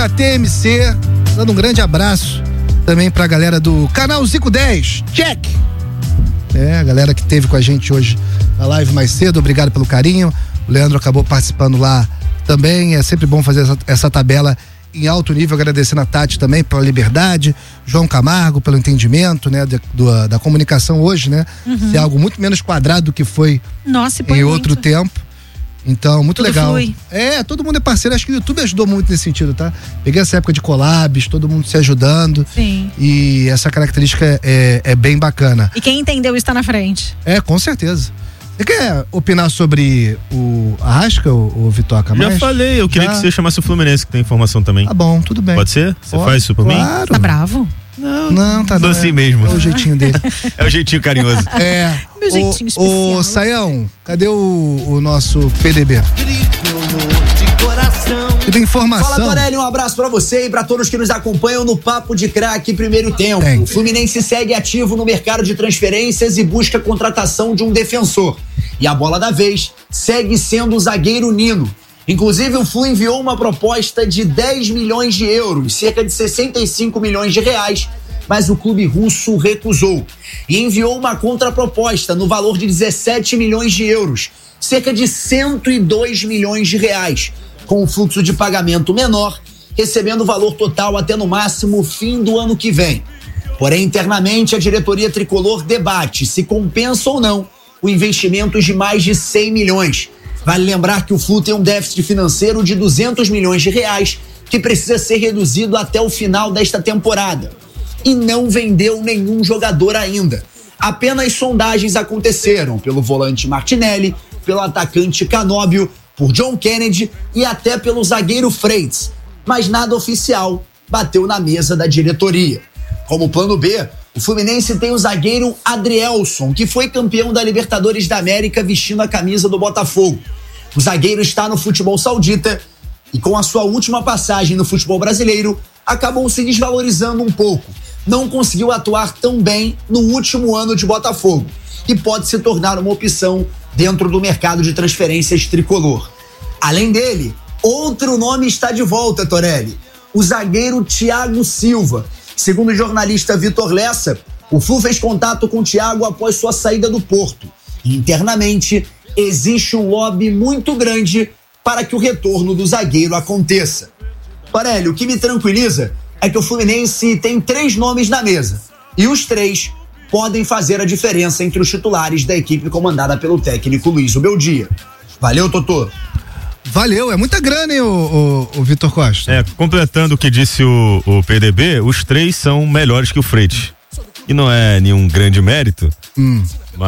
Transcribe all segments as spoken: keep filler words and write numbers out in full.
na T M C, dando um grande abraço também pra galera do canal Zico dez, check! É, a galera que teve com a gente hoje na live mais cedo, obrigado pelo carinho. O Leandro acabou participando lá também, é sempre bom fazer essa, essa tabela em alto nível, agradecendo a Tati também pela liberdade, João Camargo pelo entendimento, né, de, do, da comunicação hoje, né, uhum. É algo muito menos quadrado do que foi Nossa, em outro muito. tempo. Então, muito Tudo legal. flui. É, todo mundo é parceiro, acho que o YouTube ajudou muito nesse sentido, tá? Peguei essa época de collabs, todo mundo se ajudando. Sim. E essa característica é, é bem bacana. E quem entendeu está na frente. É, com certeza. Você quer opinar sobre o Arrasca, o, o Vitoca? Já falei, eu queria Já... que você chamasse o Fluminense, que tem informação também. Tá bom, tudo bem. Pode ser? Você Pode, faz isso por claro. mim? Tá bravo? Não, não tá não. não. assim é, mesmo. É o jeitinho dele. É o jeitinho carinhoso. É. Meu o, jeitinho especial. Ô, Saião, cadê o, o nosso P D B? Tem informação. Fala, Torelli, um abraço pra você e pra todos que nos acompanham no Papo de Craque Primeiro Tempo. Tem. O Fluminense segue ativo no mercado de transferências e busca a contratação de um defensor. E a bola da vez segue sendo o zagueiro Nino. Inclusive, o Flu enviou uma proposta de dez milhões de euros, cerca de sessenta e cinco milhões de reais, mas o clube russo recusou. E enviou uma contraproposta no valor de dezessete milhões de euros, cerca de cento e dois milhões de reais, com um fluxo de pagamento menor, recebendo o valor total até no máximo o fim do ano que vem. Porém, internamente, a diretoria tricolor debate se compensa ou não o investimento de mais de cem milhões. Vale lembrar que o Flu tem um déficit financeiro de duzentos milhões de reais que precisa ser reduzido até o final desta temporada. E não vendeu nenhum jogador ainda. Apenas sondagens aconteceram pelo volante Martinelli, pelo atacante Canóbio, por John Kennedy e até pelo zagueiro Freitas. Mas nada oficial bateu na mesa da diretoria. Como plano B, o Fluminense tem o zagueiro Adrielson, que foi campeão da Libertadores da América vestindo a camisa do Botafogo. O zagueiro está no futebol saudita e com a sua última passagem no futebol brasileiro, acabou se desvalorizando um pouco. Não conseguiu atuar tão bem no último ano de Botafogo e pode se tornar uma opção dentro do mercado de transferências tricolor. Além dele, outro nome está de volta, Torelli. O zagueiro Thiago Silva. Segundo o jornalista Vitor Lessa, o Flu fez contato com o Thiago após sua saída do Porto. E, internamente, existe um lobby muito grande para que o retorno do zagueiro aconteça. Torelli, o que me tranquiliza é que o Fluminense tem três nomes na mesa. E os três podem fazer a diferença entre os titulares da equipe comandada pelo técnico Luiz Ubeldia. Valeu, Totô. Valeu, é muita grana, hein, o, o, o Vitor Costa. É, completando o que disse o, o P D B, os três são melhores que o Freitas. E não é nenhum grande mérito, hum.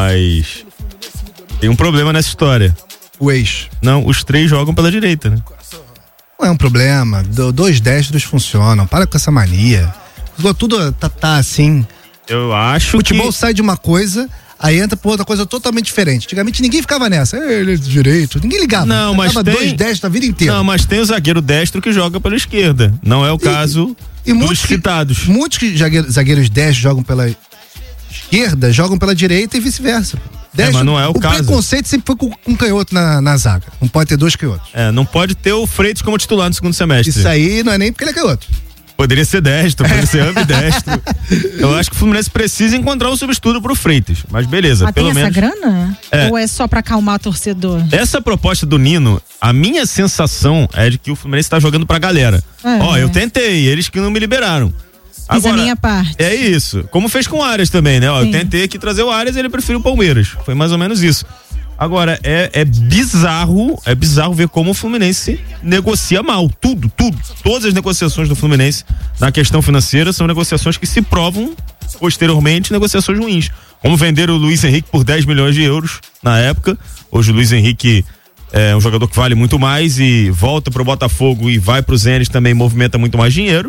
mas tem um problema nessa história. O ex. Não, os três jogam pela direita, né? Não é um problema, Do, dois destros funcionam, para com essa mania. Tudo tá, tá assim. Eu acho Futebol que... sai de uma coisa, aí entra por outra coisa totalmente diferente. Antigamente ninguém ficava nessa, ele é de direito, ninguém ligava. Não, mas tem... dois destros a vida inteira. Não, mas tem o zagueiro destro que joga pela esquerda. Não é o caso e, e dos muitos citados. Que, muitos que zagueiros, zagueiros destros jogam pela esquerda, jogam pela direita e vice-versa. É, mas não é o, o caso. O preconceito sempre foi com um canhoto na, na zaga. Não pode ter dois canhotos. É, não pode ter o Freitas como titular no segundo semestre. Isso aí não é nem porque ele é canhoto. Poderia ser destro, poderia ser ambidestro. Eu acho que o Fluminense precisa encontrar um substituto pro Freitas. Mas beleza, mas pelo tem menos. Essa grana? É. Ou é só pra acalmar o torcedor? Essa proposta do Nino, a minha sensação é de que o Fluminense tá jogando pra galera. É. Ó, eu tentei, eles que não me liberaram. Fiz a minha parte. É isso. Como fez com o Arias também, né? Ó, eu tentei aqui trazer o Arias e ele preferiu o Palmeiras. Foi mais ou menos isso. Agora, é, é bizarro, é bizarro ver como o Fluminense negocia mal. Tudo, tudo. Todas as negociações do Fluminense na questão financeira são negociações que se provam posteriormente negociações ruins. Como vender o Luiz Henrique por dez milhões de euros na época. Hoje o Luiz Henrique é um jogador que vale muito mais e volta pro Botafogo e vai pro Zenit também, movimenta muito mais dinheiro.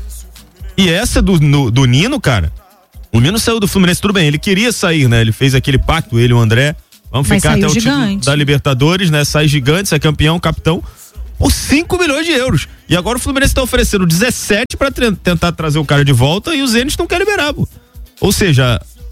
E essa do, no, do Nino, cara, o Nino saiu do Fluminense, tudo bem, ele queria sair, né? Ele fez aquele pacto, ele e o André, vamos Mas ficar até o gigante. título da Libertadores, né? Sai gigante, sai campeão, capitão, por cinco milhões de euros. E agora o Fluminense tá oferecendo dezessete pra tentar trazer o cara de volta e os Zenit não querem liberar, pô. Ou seja,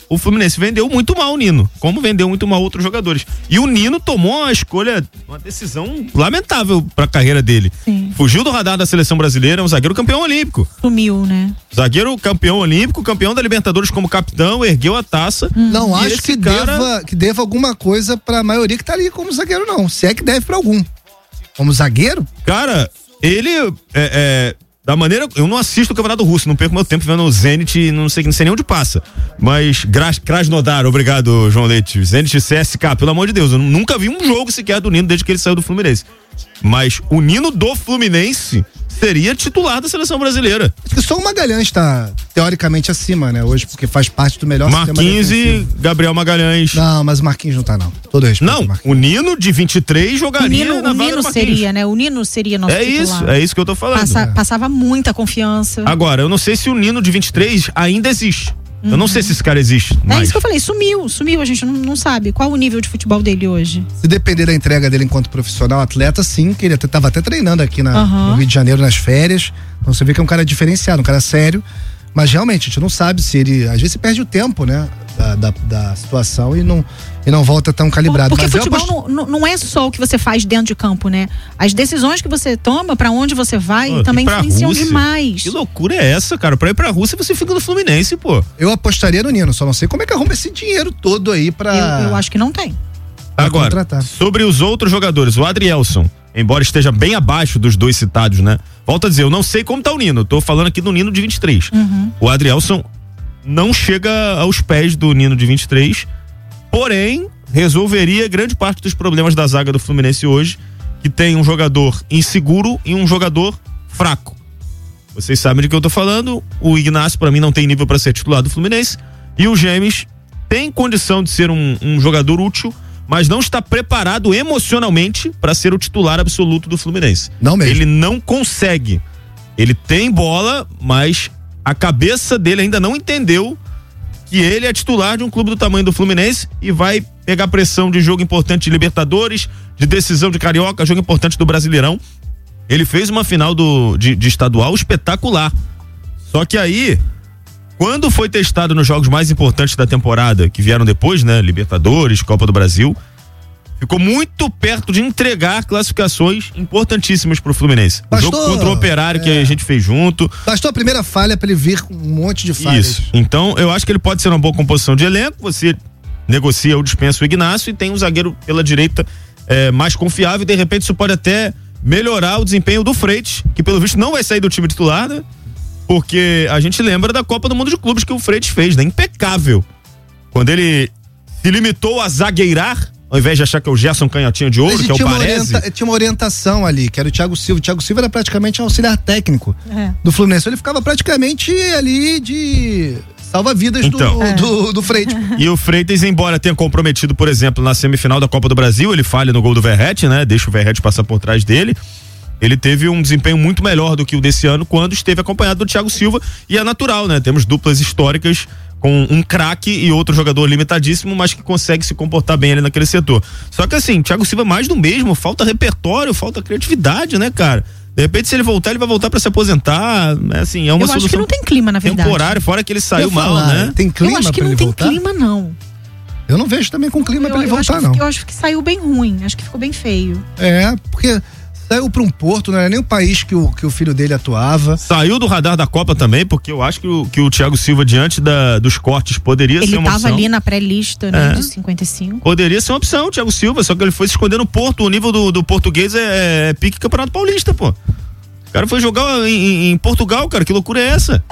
o Fluminense vendeu muito mal o Nino, como vendeu muito mal outros jogadores. E o Nino tomou uma escolha, uma decisão lamentável pra carreira dele. Sim. Fugiu do radar da seleção brasileira, é um zagueiro campeão olímpico. Sumiu, né? Zagueiro campeão olímpico, campeão da Libertadores como capitão, ergueu a taça. Hum. Não acho que, cara... deva, que deva alguma coisa pra maioria que tá ali como zagueiro, não. Se é que deve pra algum. Como zagueiro? Cara, ele é, é, da maneira, eu não assisto o Campeonato Russo, não perco meu tempo vendo o Zenit, não sei, não sei nem onde passa, mas Krasnodar, obrigado João Leite, Zenit C S K, pelo amor de Deus, eu nunca vi um jogo sequer do Nino desde que ele saiu do Fluminense, mas o Nino do Fluminense seria titular da seleção brasileira. Acho que só o Magalhães tá teoricamente acima, né, hoje, porque faz parte do melhor Marquinhos sistema defensivo. e Gabriel Magalhães. Não, mas o Marquinhos não tá, não. Todo respeito. Não, o Nino de vinte e três jogaria o Nino, na o vaga Nino do Marquinhos. seria, né? O Nino seria nosso É titular. isso, é isso que eu tô falando. Passa, É. Passava muita confiança. Agora, eu não sei se o Nino de vinte e três ainda existe. Uhum. Eu não sei se esse cara existe. É mais. isso que eu falei, sumiu, sumiu, a gente não, não sabe qual o nível de futebol dele hoje. Se depender da entrega dele enquanto profissional atleta, sim, que ele até, tava até treinando aqui na, Uhum. no Rio de Janeiro nas férias. Então você vê que é um cara diferenciado, um cara sério. Mas realmente, a gente não sabe se ele. Às vezes você perde o tempo, né? Da, da, da situação e não, e não volta tão calibrado. Porque Mas futebol aposto... não, não é só o que você faz dentro de campo, né? As decisões que você toma, pra onde você vai, Pô, também ir pra influenciam Rússia? demais. Que loucura é essa, cara? Pra ir pra Rússia você fica no Fluminense, pô. Eu apostaria no Nino, só não sei como é que arruma esse dinheiro todo aí pra. Eu, eu acho que não tem. Agora, contratar. sobre os outros jogadores, o Adrielson, embora esteja bem abaixo dos dois citados, né? Volto a dizer, eu não sei como tá o Nino, eu tô falando aqui do Nino de vinte e três. Uhum. O Adrielson não chega aos pés do Nino de vinte e três, porém, resolveria grande parte dos problemas da zaga do Fluminense hoje, que tem um jogador inseguro e um jogador fraco. Vocês sabem de que eu tô falando, o Ignacio pra mim não tem nível para ser titular do Fluminense, e o James tem condição de ser um, um jogador útil, mas não está preparado emocionalmente para ser o titular absoluto do Fluminense. Não mesmo. Ele não consegue. Ele tem bola, mas a cabeça dele ainda não entendeu que ele é titular de um clube do tamanho do Fluminense e vai pegar pressão de jogo importante de Libertadores, de decisão de Carioca, jogo importante do Brasileirão. Ele fez uma final do, de, de estadual espetacular. Só que aí, quando foi testado nos jogos mais importantes da temporada, que vieram depois, né? Libertadores, Copa do Brasil, ficou muito perto de entregar classificações importantíssimas pro Fluminense. Bastou, o jogo contra o Operário é. que a gente fez junto. Bastou a primeira falha pra ele vir com um monte de falhas. Isso. Então, eu acho que ele pode ser uma boa composição de elenco. Você negocia ou dispensa o Ignacio e tem um zagueiro pela direita é, mais confiável. E de repente isso pode até melhorar o desempenho do Freitas, que pelo visto não vai sair do time titular, né? Porque a gente lembra da Copa do Mundo de Clubes que o Freitas fez, né? Impecável. Quando ele se limitou a zagueirar, ao invés de achar que é o Gerson Canhotinha de Ouro, Ele que é o tinha uma Parese. orienta- tinha uma orientação ali, que era o Thiago Silva. O Thiago Silva era praticamente um auxiliar técnico É. do Fluminense. Ele ficava praticamente ali de salva-vidas Então. do, É. do, do Freitas. E o Freitas, embora tenha comprometido, por exemplo, na semifinal da Copa do Brasil, ele falha no gol do Verratti, né? Deixa o Verratti passar por trás dele. Ele teve um desempenho muito melhor do que o desse ano quando esteve acompanhado do Thiago Silva, e é natural, né? Temos duplas históricas com um craque e outro jogador limitadíssimo, mas que consegue se comportar bem ali naquele setor. Só que assim, Thiago Silva é mais do mesmo, falta repertório, falta criatividade, né, cara? De repente, se ele voltar, ele vai voltar pra se aposentar, né? Assim, é uma Eu solução acho que não tem clima, na verdade. temporária, fora que ele saiu Eu ia mal, falar, né? Tem clima Eu acho que pra não ele tem voltar? clima, não. Eu não vejo também com clima eu, pra ele eu acho voltar, que, não. Eu acho que saiu bem ruim, acho que ficou bem feio. É, porque saiu pra um porto, não era nem o país que o, que o filho dele atuava. Saiu do radar da Copa também, porque eu acho que o, que o Thiago Silva, diante da, dos cortes, poderia Ele ser uma tava opção. ali na pré-lista, né, É. de cinquenta e cinco. Poderia ser uma opção, o Thiago Silva, só que ele foi se esconder no Porto. O nível do, do português é, é pique Campeonato Paulista, pô. O cara foi jogar em, em, em Portugal, cara, que loucura é essa?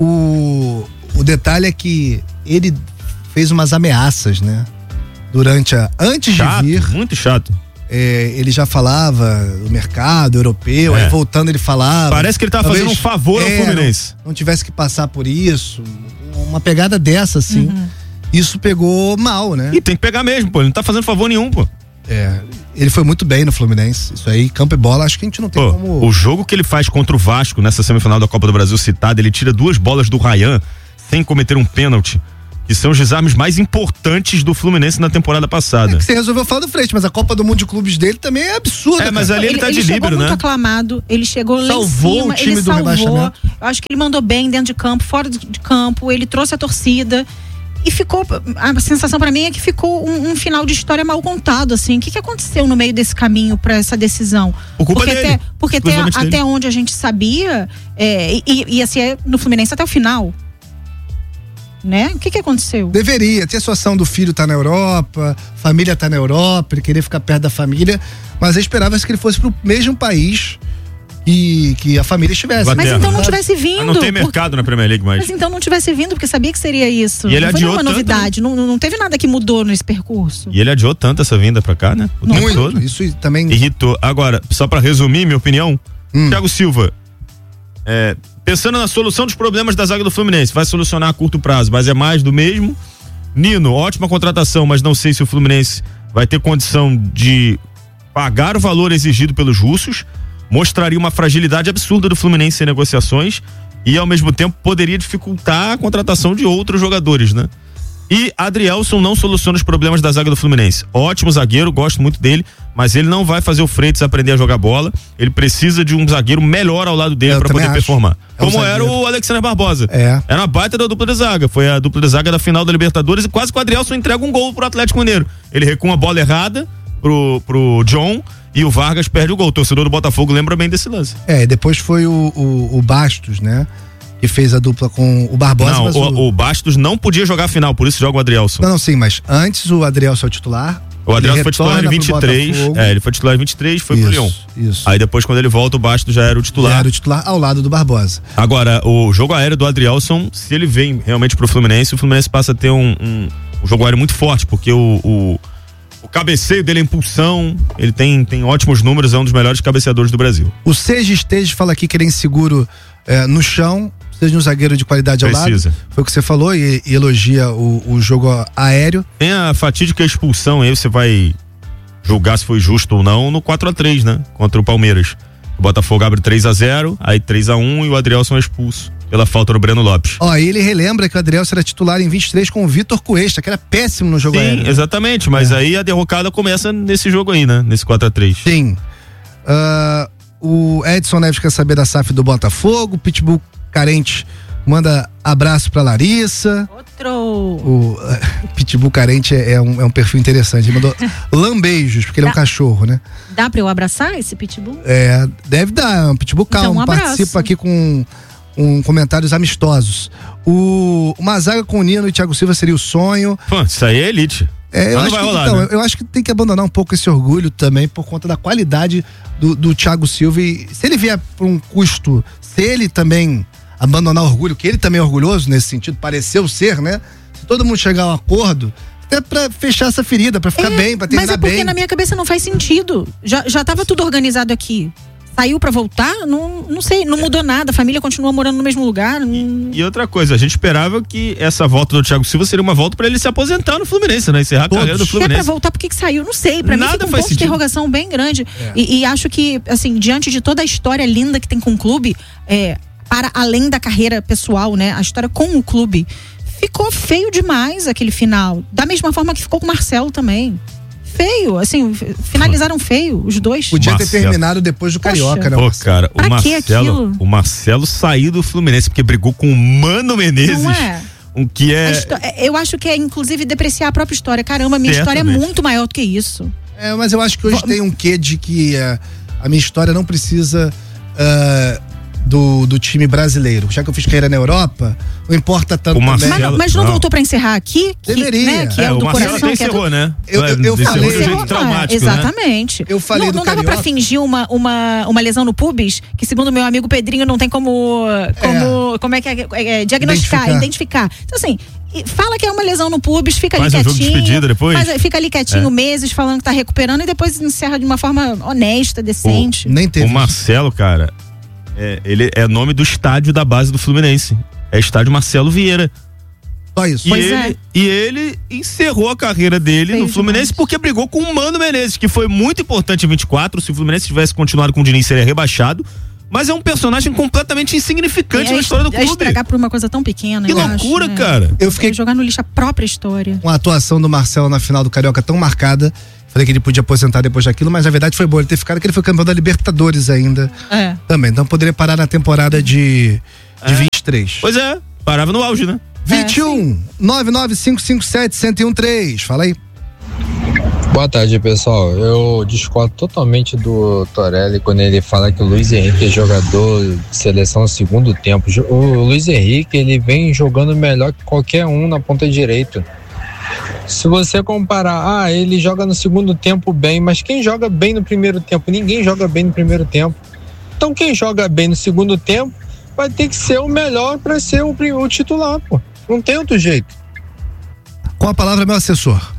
O, o detalhe é que ele fez umas ameaças, né? Durante a. Antes Chato, de vir, muito chato. é, ele já falava do mercado europeu, É. aí voltando ele falava. Parece que ele tava talvez, fazendo um favor ao é, Fluminense. Não, não tivesse que passar por isso. Uma pegada dessa, assim. Uhum. Isso pegou mal, né? E tem que pegar mesmo, pô. Ele não tá fazendo favor nenhum, pô. É, ele foi muito bem no Fluminense. Isso aí, campo e bola, acho que a gente não tem Pô, como. o jogo que ele faz contra o Vasco nessa semifinal da Copa do Brasil citada, ele tira duas bolas do Ryan sem cometer um pênalti, que são os desarmes mais importantes do Fluminense na temporada passada. É que você resolveu falar do Freitas, mas a Copa do Mundo de Clubes dele também é absurda. É, mas cara. ali ele tá de chegou líbero, muito né? aclamado, ele chegou Salvou lá em cima, o time ele do salvou. rebaixamento. Eu acho que ele mandou bem dentro de campo, fora de campo, ele trouxe a torcida. E ficou, a sensação pra mim é que ficou um, um final de história mal contado, assim. O que, que aconteceu no meio desse caminho pra essa decisão? Por culpa porque dele. até, porque até, até onde a gente sabia, é, e, ia ser no Fluminense até o final. Né? O que que aconteceu? Deveria, ter a situação do filho tá na Europa, família tá na Europa, ele queria ficar perto da família, mas esperava-se que ele fosse pro mesmo país e que a família estivesse. Mas então não tivesse vindo. Ah, não tem mercado por... na Premier League mais. Mas então não tivesse vindo, porque sabia que seria isso. E ele não foi adiou nenhuma tanto, novidade, né? não, não teve nada que mudou nesse percurso. E ele adiou tanto essa vinda pra cá, né? O Muito, todo. Isso também irritou. Agora, só pra resumir minha opinião, hum. Thiago Silva, é, pensando na solução dos problemas da zaga do Fluminense, vai solucionar a curto prazo, mas é mais do mesmo. Nino, ótima contratação, mas não sei se o Fluminense vai ter condição de pagar o valor exigido pelos russos. Mostraria uma fragilidade absurda do Fluminense em negociações e, ao mesmo tempo, poderia dificultar a contratação de outros jogadores, né? E Adrielson não soluciona os problemas da zaga do Fluminense. Ótimo zagueiro, gosto muito dele, mas ele não vai fazer o Freitas aprender a jogar bola. Ele precisa de um zagueiro melhor ao lado dele para poder acho. performar. É um Como zagueiro. Era o Alexander Barbosa. É. Era uma baita da dupla de zaga. Foi a dupla de zaga da final da Libertadores e quase que o Adrielson entrega um gol pro Atlético Mineiro. Ele recua uma bola errada pro, pro John e o Vargas perde o gol. O torcedor do Botafogo lembra bem desse lance. É, depois foi o, o, o Bastos, né? Que fez a dupla com o Barbosa. Não, mas o, o... o Bastos não podia jogar a final, por isso joga o Adrielson. Não, não, sim, mas antes o Adrielson é o titular. O Adrielson foi titular em vinte e três. É, ele foi titular em vinte e três, foi isso, pro Lyon. Isso. Aí depois, quando ele volta, o Bastos já era o titular. Já era o titular ao lado do Barbosa. Agora, o jogo aéreo do Adrielson, se ele vem realmente pro Fluminense, o Fluminense passa a ter um, um, um jogo aéreo muito forte, porque o, o, o cabeceio dele, a impulsão, ele tem, tem ótimos números, é um dos melhores cabeceadores do Brasil. O Sérgio Esteves fala aqui que ele é inseguro é, no chão, seja um zagueiro de qualidade ao Precisa. lado. Foi o que você falou e, e elogia o, o jogo aéreo. Tem a fatídica expulsão, aí você vai julgar se foi justo ou não no quatro a três, né? Contra o Palmeiras. O Botafogo abre três a zero, aí três a um e o Adrielson é expulso pela falta do Breno Lopes. Ó, e ele relembra que o Adrielson era titular em vinte e três com o Vitor Cuesta, que era péssimo no jogo Sim, aéreo. Sim, exatamente, mas é. aí a derrocada começa nesse jogo aí, né? Nesse quatro a três. Sim. Uh, o Edson Neves quer saber da S A F do Botafogo, Pitbull Carente manda abraço pra Larissa. Outro. O uh, Pitbull Carente é, é, um, é um perfil interessante. Ele mandou lambeijos, porque ele é um cachorro, né? Dá pra eu abraçar esse Pitbull? É, deve dar. Um Pitbull calmo. Então, um abraço. Participa aqui com um, comentários amistosos. O, uma zaga com o Nino e Thiago Silva seria o sonho. Pô, isso aí é elite. É, eu, não acho vai que, rolar, então, né? eu acho que tem que abandonar um pouco esse orgulho também por conta da qualidade do, do Thiago Silva. E se ele vier por um custo, se ele também abandonar o orgulho, que ele também é orgulhoso nesse sentido, pareceu ser, né? Se todo mundo chegar a um acordo, até pra fechar essa ferida, pra ficar é, bem, pra terminar bem. Mas é porque bem. na minha cabeça não faz sentido. Já, já tava tudo organizado aqui. Saiu pra voltar? Não, não sei, não mudou nada. A família continua morando no mesmo lugar. Não... E, e outra coisa, a gente esperava que essa volta do Thiago Silva seria uma volta pra ele se aposentar no Fluminense, né? Encerrar a Todos. carreira do É Fluminense. pra voltar, por que que saiu? Não sei, pra Nada mim fica um faz ponto de sentido. interrogação bem grande. É. E, e acho que, assim, diante de toda a história linda que tem com o clube, é, para além da carreira pessoal, né? A história com o clube, ficou feio demais aquele final. Da mesma forma que ficou com o Marcelo também. Feio, assim, finalizaram feio, os dois. Podia Marcelo. ter terminado depois do Carioca, né? Pô, cara, o Pra que Marcelo, aquilo? o Marcelo saiu do Fluminense porque brigou com o Mano Menezes. Não é? Um que A é. histó- Eu acho que é, inclusive, depreciar a própria história. Caramba, minha história é Certamente. muito maior do que isso. É, mas eu acho que hoje tem um quê de que uh, a minha história não precisa uh, do, do time brasileiro. Já que eu fiz carreira na Europa, não importa tanto O também. Marcelo- Mas, não- mas não, não. voltou pra encerrar aqui? Que, Deveria. Né, que é, É, o o do Marcelo coração, até que é do... encerrou, né? Eu- eu- eu Encerrou falei- de um jeito Encerrou, traumático, né? exatamente. Eu falei não, do não dava Carioca. pra fingir uma, uma, uma lesão no pubis, que segundo meu amigo Pedrinho não tem como, como, como é que é, é, é, diagnosticar, Identificar. identificar. Então assim, e fala que é uma lesão no pubis, fica Faz ali um jogo de quietinho. despedida depois? faz- fica ali quietinho É. meses falando que tá recuperando e depois encerra de uma forma honesta, decente. Nem teve. O Marcelo, cara, é, ele é nome do estádio da base do Fluminense. É estádio Marcelo Vieira. Só isso. E, Pois ele, é. e ele encerrou a carreira dele Feio no Fluminense demais. porque brigou com o Mano Menezes, que foi muito importante em vinte e quatro. Se o Fluminense tivesse continuado com o Diniz, seria rebaixado. Mas é um personagem completamente insignificante É na história do est- é clube. estragar por uma coisa tão pequena. Que eu loucura, acho, né? cara. Eu fiquei É jogar no lixo a própria história. com a atuação do Marcelo na final do Carioca tão marcada. Falei que ele podia aposentar depois daquilo, mas na verdade foi bom ele ter ficado, que ele foi campeão da Libertadores ainda. É. Também. Então poderia parar na temporada de, de É. vinte e três. Pois é, parava no auge, né? vinte e um, nove nove cinco cinco sete, um zero um três. Fala aí. Boa tarde, pessoal. Eu discordo totalmente do Torelli quando ele fala que o Luiz Henrique é jogador de seleção no segundo tempo. O Luiz Henrique, ele vem jogando melhor que qualquer um na ponta direita. Se você comparar, ah, ele joga no segundo tempo bem, mas quem joga bem no primeiro tempo? Ninguém joga bem no primeiro tempo. Então quem joga bem no segundo tempo vai ter que ser o melhor para ser o, o titular, pô. Não tem outro jeito. Com a palavra, meu assessor.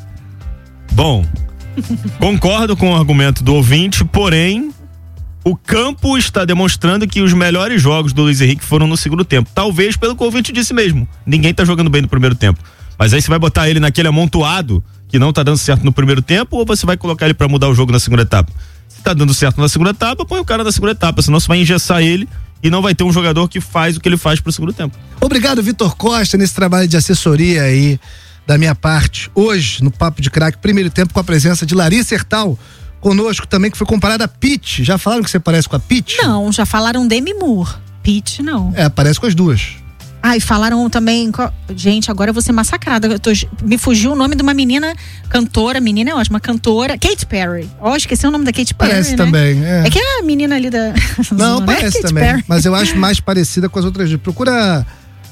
Bom, concordo com o argumento do ouvinte, porém, o campo está demonstrando que os melhores jogos do Luiz Henrique foram no segundo tempo. Talvez pelo que o ouvinte disse mesmo. Ninguém tá jogando bem no primeiro tempo. Mas aí você vai botar ele naquele amontoado que não tá dando certo no primeiro tempo, ou você vai colocar ele para mudar o jogo na segunda etapa? Se tá dando certo na segunda etapa, põe o cara na segunda etapa, senão você vai engessar ele e não vai ter um jogador que faz o que ele faz pro segundo tempo. Obrigado, Vitor Costa, nesse trabalho de assessoria aí da minha parte. Hoje, no Papo de Craque, primeiro tempo com a presença de Larissa Hertal, conosco também, que foi comparada a Pitty. Já falaram que você parece com a Pitty? Não, já falaram Demi Moore. Pitty, não. É, parece com as duas. Ah, e falaram também... Gente, agora eu vou ser massacrada. Eu tô... Me fugiu o nome de uma menina cantora. Menina é ótima, cantora. Katy Perry. Ó, oh, esqueci o nome da Katy Perry, Parece né? também, é. É que é a menina ali da... Não, Zona, parece é também. Perry. Mas eu acho mais parecida com as outras duas. Procura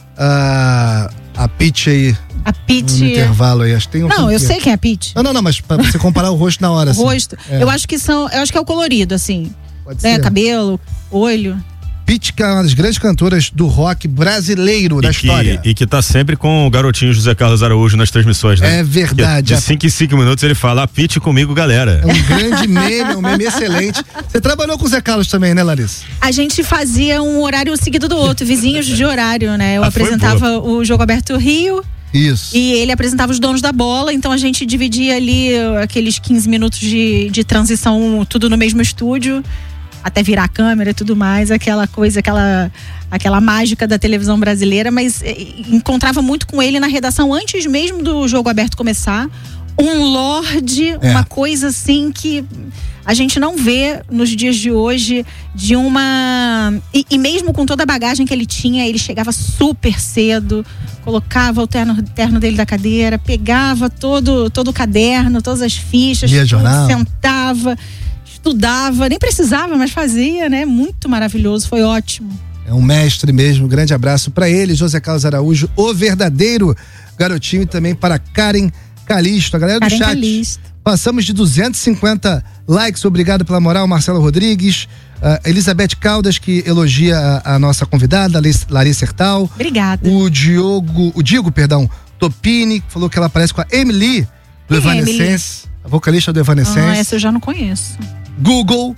a, a Pitty aí. A Pitty... No intervalo aí. Acho que tem um Não, eu que... sei quem é a Pitty. Não, não, não, mas pra você comparar o rosto na hora. O assim. rosto. É. Eu acho que são... Eu acho que é o colorido, assim. Pode Né? ser. Cabelo, olho... Pitty, que é uma das grandes cantoras do rock brasileiro da e que, história. E que tá sempre com o garotinho José Carlos Araújo nas transmissões, né? É verdade. Que de cinco em cinco minutos ele fala, Pitty comigo, galera. É um grande meme, é um meme excelente. Você trabalhou com o Zé Carlos também, né, Larissa? A gente fazia um horário seguido do outro, vizinhos de horário, né? Eu Ah, foi apresentava o Jogo Aberto Rio. Isso. E ele apresentava os donos da bola, então a gente dividia ali aqueles quinze minutos de, de transição, tudo no mesmo estúdio, até virar a câmera e tudo mais, aquela coisa, aquela, aquela mágica da televisão brasileira, mas eh, encontrava muito com ele na redação antes mesmo do Jogo Aberto começar. Um lorde, É. uma coisa assim que a gente não vê nos dias de hoje, de uma... E, e mesmo com toda a bagagem que ele tinha, ele chegava super cedo, colocava o terno, terno dele da cadeira, pegava todo, todo o caderno, todas as fichas, Lia jornal. sentava, estudava, nem precisava, mas fazia, né? Muito maravilhoso, foi ótimo. É um mestre mesmo, grande abraço para ele, José Carlos Araújo, o verdadeiro garotinho, e também para Karen Calisto, a galera do Karen chat. Calisto. Passamos de duzentos e cinquenta likes, obrigado pela moral, Marcelo Rodrigues, uh, Elizabeth Caldas, que elogia a, a nossa convidada, Larissa Hertal. Obrigada. O Diogo, o Diego, perdão, Topini, que falou que ela parece com a Emily, do Quem é Evanescence, a vocalista do Evanescence. Ah, essa eu já não conheço. Google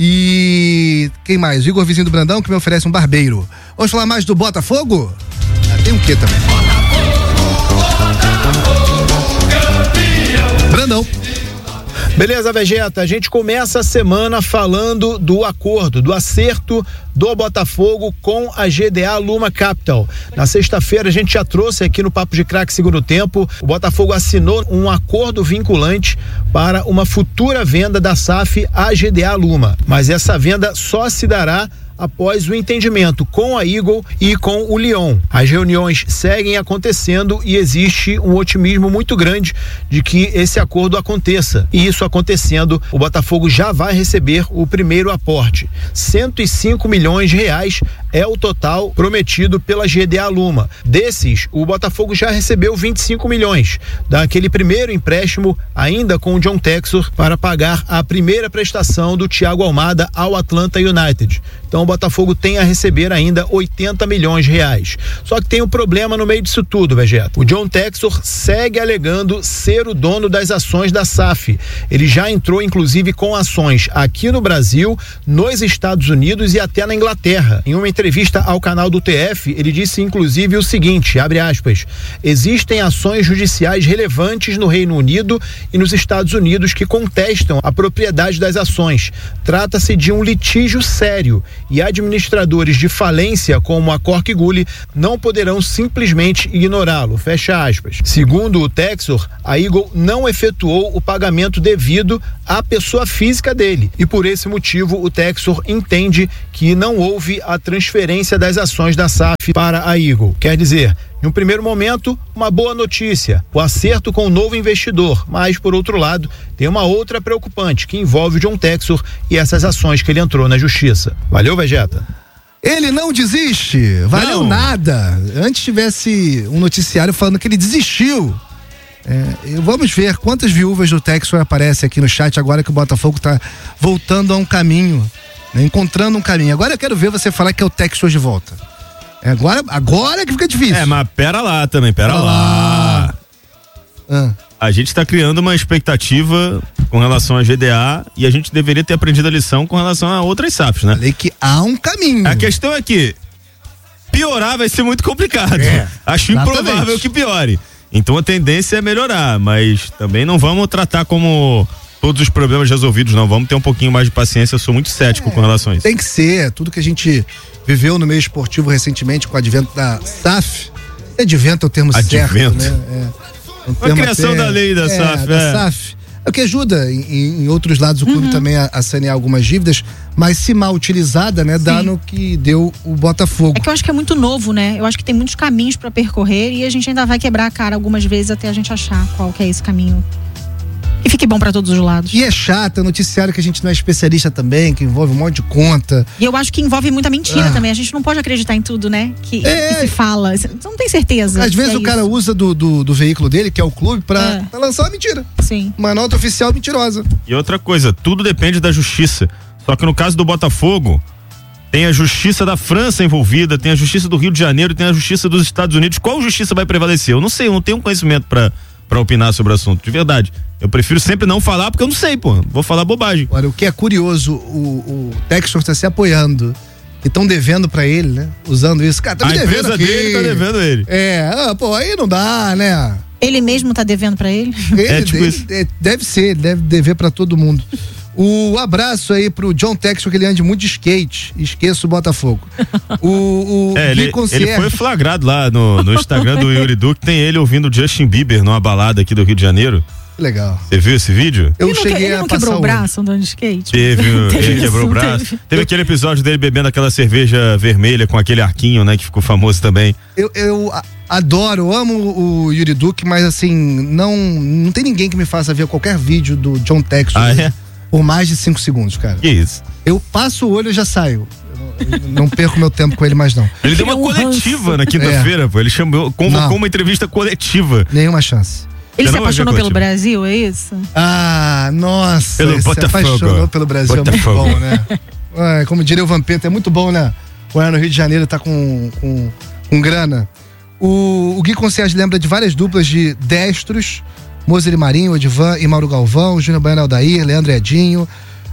e quem mais? O Igor Vizinho do Brandão, que me oferece um barbeiro. Vamos falar mais do Botafogo? Ah, tem um quê também? Brandão. Beleza, Vegeta, a gente começa a semana falando do acordo, do acerto do Botafogo com a G D A Luma Capital. Na sexta-feira a gente já trouxe aqui no Papo de Craque Segundo Tempo, o Botafogo assinou um acordo vinculante para uma futura venda da S A F à G D A Luma, mas essa venda só se dará após o entendimento com a Eagle e com o Lyon. As reuniões seguem acontecendo e existe um otimismo muito grande de que esse acordo aconteça. E isso acontecendo, o Botafogo já vai receber o primeiro aporte. cento e cinco milhões de reais é o total prometido pela G D A Luma. Desses, o Botafogo já recebeu vinte e cinco milhões daquele primeiro empréstimo, ainda com o John Textor, para pagar a primeira prestação do Thiago Almada ao Atlanta United. Então o Botafogo tem a receber ainda oitenta milhões de reais. Só que tem um problema no meio disso tudo, Vegeta. O John Textor segue alegando ser o dono das ações da S A F. Ele já entrou, inclusive, com ações aqui no Brasil, nos Estados Unidos e até na Inglaterra. Em uma entrevista ao canal do T F, ele disse, inclusive, o seguinte, abre aspas, existem ações judiciais relevantes no Reino Unido e nos Estados Unidos que contestam a propriedade das ações. Trata-se de um litígio sério e administradores de falência como a Cork Gully não poderão simplesmente ignorá-lo, fecha aspas. Segundo o Textor, a Eagle não efetuou o pagamento devido à pessoa física dele e por esse motivo o Textor entende que não houve a transferência das ações da S A F para a Eagle. Quer dizer, Em um primeiro momento, uma boa notícia, o acerto com o novo investidor, mas por outro lado, tem uma outra preocupante que envolve o John Textor e essas ações que ele entrou na justiça. Valeu, Vegeta? Ele não desiste, valeu Não. nada. Antes tivesse um noticiário falando que ele desistiu. É, vamos ver quantas viúvas do Textor aparecem aqui no chat agora que o Botafogo tá voltando a um caminho, né, encontrando um caminho. Agora eu quero ver você falar que é o Textor de volta. É agora, agora que fica difícil. É, mas pera lá também, pera, Pera lá. lá. Ah. A gente tá criando uma expectativa com relação à G D A e a gente deveria ter aprendido a lição com relação a outras S A Fs, né? Falei que há um caminho. A questão é que piorar vai ser muito complicado. É, Acho exatamente. improvável que piore. Então a tendência é melhorar, mas também não vamos tratar como todos os problemas resolvidos, não. Vamos ter um pouquinho mais de paciência. Eu sou muito cético É, com relação a isso. Tem que ser. Tudo que a gente viveu no meio esportivo recentemente com o advento da S A F. Advento é o termo Advento. certo, né? É. Um A criação da lei da é, S A F, da é. S A F. É o que ajuda em, em outros lados o clube Uhum. também a, a sanear algumas dívidas, mas se mal utilizada, né, dá Sim. no que deu o Botafogo. É que eu acho que é muito novo, né? Eu acho que tem muitos caminhos pra percorrer e a gente ainda vai quebrar a cara algumas vezes até a gente achar qual que é esse caminho. E fique bom pra todos os lados. E é chato, é noticiário que a gente não é especialista também, que envolve um monte de conta. E eu acho que envolve muita mentira Ah. também. A gente não pode acreditar em tudo, né? Que, É. que se fala. Você não tem certeza. Às que vezes é o cara isso. usa do, do, do veículo dele, que é o clube, pra, É. pra lançar uma mentira. Sim. Uma nota oficial mentirosa. E outra coisa, tudo depende da justiça. Só que no caso do Botafogo, tem a justiça da França envolvida, tem a justiça do Rio de Janeiro, tem a justiça dos Estados Unidos. Qual justiça vai prevalecer? Eu não sei, eu não tenho conhecimento pra, pra opinar sobre o assunto, de verdade. Eu prefiro sempre não falar porque eu não sei, pô. Vou falar bobagem. Olha, o que é curioso, o, o Textor tá se apoiando. E estão devendo pra ele, né? Usando isso. Cara, tá me A devendo empresa aqui. dele tá devendo ele. É, ah, pô, aí não dá, né? Ele mesmo tá devendo pra ele? Ele, É, tipo ele- isso. é, deve ser, ele deve dever pra todo mundo. O abraço aí pro John Textor, que ele anda muito de skate. Esqueça o Botafogo. O, o É, ele, Gui Concierge- ele foi flagrado lá no, no Instagram do Yuri Duque, tem ele ouvindo o Justin Bieber numa balada aqui do Rio de Janeiro. Legal. Você viu esse vídeo? Eu ele não, que- cheguei ele a não passar quebrou o olho. braço andando de skate? Teve, Teve ele isso, quebrou o não braço. teve? Teve aquele episódio dele bebendo aquela cerveja vermelha com aquele arquinho, né, que ficou famoso também. Eu, eu a- adoro, amo o Yuri Duque, mas assim, não, não tem ninguém que me faça ver qualquer vídeo do John Textor Ah, é? por mais de cinco segundos, cara. Que isso? Eu passo o olho e já saio. Eu não, eu não perco meu tempo com ele mais, não. Ele deu uma É um coletiva ranço. na quinta-feira, pô. Ele chamou, convocou Não. uma entrevista coletiva. Nenhuma chance. Ele Você se não vai ver apaixonou pelo coletivo. Brasil, é isso? Ah, nossa. Pelo ele se Botafogo. apaixonou pelo Brasil, é Botafogo. muito bom, né? Ah, como diria o Vampeta, é muito bom, né? O no Rio de Janeiro tá com, com, com grana. O, o Gui Concierge lembra de várias duplas de destros, Moser e Marinho, Odivan e Mauro Galvão, Júnior Baiano Aldair, Leandro e Edinho.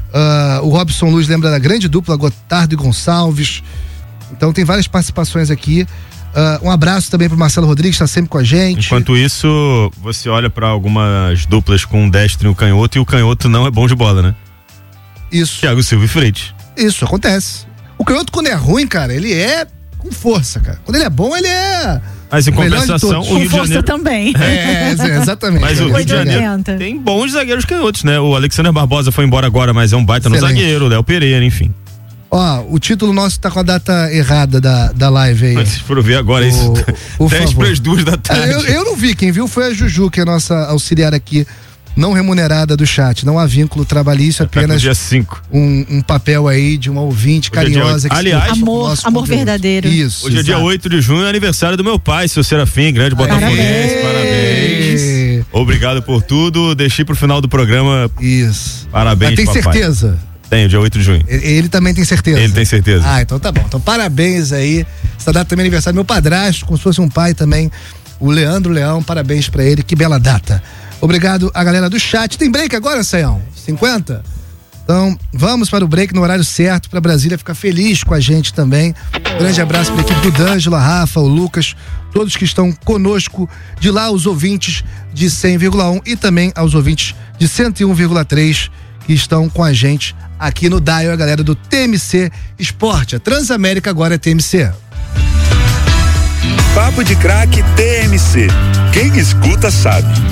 Ah, o Robson Luz lembra da grande dupla Gotardo e Gonçalves. Então tem várias participações aqui. Ah, um abraço também pro Marcelo Rodrigues, tá sempre com a gente. Enquanto isso, você olha pra algumas duplas com um destro e um canhoto, e o canhoto não é bom de bola, né? Isso. Thiago Silva e Freitas. Isso, acontece. O canhoto, quando é ruim, cara, ele é com força, cara. Quando ele é bom, ele é. Mas em O melhor de compensação, todos. o Rio Com de força Janeiro. também. É, é, exatamente. Mas o Rio de oito e Janeiro oitenta. tem bons zagueiros canhotos, né? O Alexander Barbosa foi embora agora, mas é um baita no Excelente. zagueiro, o Léo Pereira, enfim. Ó, o título nosso tá com a data errada da, da live aí. Mas se for ver agora, é isso. por dez favor. para as duas da É, tarde. eu, eu não vi, quem viu foi a Juju, que é a nossa auxiliar aqui, não remunerada do chat. Não há vínculo trabalhista, Tá com apenas dia cinco. um, um papel aí de uma ouvinte Hoje é dia carinhosa. oito. que se Aliás, preocupa com o Amor- nosso amor conteúdo. verdadeiro. Isso. Hoje é dia exato. oito de junho, é aniversário do meu pai, seu Serafim, grande botafoguense. Parabéns. Parabéns. Obrigado por tudo. Deixei pro final do programa. Isso. Parabéns, Mas tem papai. certeza? Tenho, dia oito de junho. Ele, ele também tem certeza? Ele tem certeza. Ah, então tá bom. Então parabéns aí. Essa data também é aniversário do meu padrasto, como se fosse um pai também. O Leandro Leão, parabéns pra ele. Que bela data. Obrigado a galera do chat. Tem break agora, Sayão? cinquenta? Então, vamos para o break no horário certo, para Brasília ficar feliz com a gente também. Grande abraço para a equipe do D'Angelo, a Rafa, o Lucas, todos que estão conosco, de lá os ouvintes de cem vírgula um e também aos ouvintes de cento e um vírgula três que estão com a gente aqui no Dial, a galera do T M C Esporte. A Transamérica agora é T M C. Papo de Craque T M C. Quem escuta sabe.